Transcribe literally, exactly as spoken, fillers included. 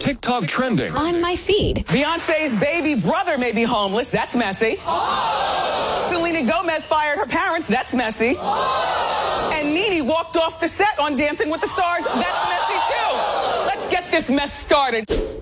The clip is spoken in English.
TikTok trending. On my feed. Beyonce's baby brother may be homeless. That's messy. Oh. Selena Gomez fired her parents. That's messy. Oh. And Nene walked off the set on Dancing with the Stars. That's messy too. Let's get this mess started.